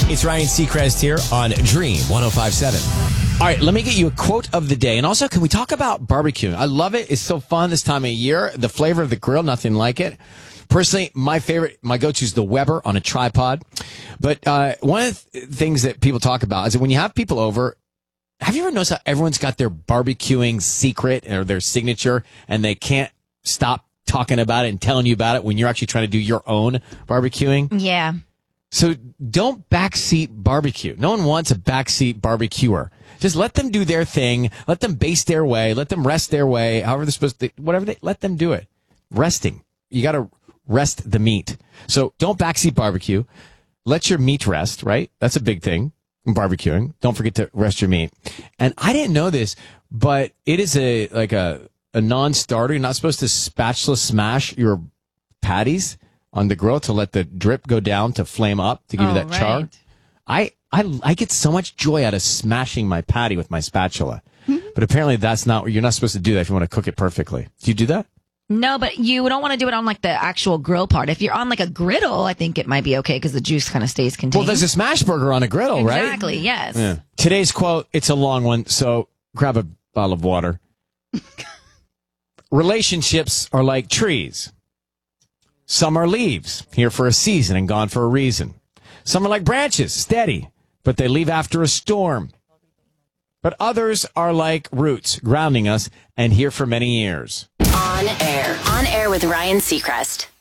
It's Ryan Seacrest here on Dream 105.7. All right, let me get you a quote of the day. And also, can we talk about barbecuing? I love it. It's so fun this time of year. The flavor of the grill, nothing like it. Personally, my go-to is the Weber on a tripod. But one of the things that people talk about is that when you have people over, have you ever noticed how everyone's got their barbecuing secret or their signature and they can't stop talking about it and telling you about it when you're actually trying to do your own barbecuing? Yeah. So don't backseat barbecue. No one wants a backseat barbecuer. Just let them do their thing. Let them baste their way. Let them rest their way. However they're supposed to, let them do it. Resting. You got to rest the meat. So don't backseat barbecue. Let your meat rest, right? That's a big thing in barbecuing. Don't forget to rest your meat. And I didn't know this, but it is a non-starter. You're not supposed to spatula smash your patties on the grill to let the drip go down to flame up to give you that char. Right. I get so much joy out of smashing my patty with my spatula. But apparently you're not supposed to do that if you want to cook it perfectly. Do you do that? No, but you don't want to do it on like the actual grill part. If you're on like a griddle, I think it might be okay because the juice kind of stays contained. Well, there's a smash burger on a griddle, right? Exactly, yes. Yeah. Today's quote, it's a long one, so grab a bottle of water. Relationships are like trees. Some are leaves, here for a season and gone for a reason. Some are like branches, steady, but they leave after a storm. But others are like roots, grounding us and here for many years. On air with Ryan Seacrest.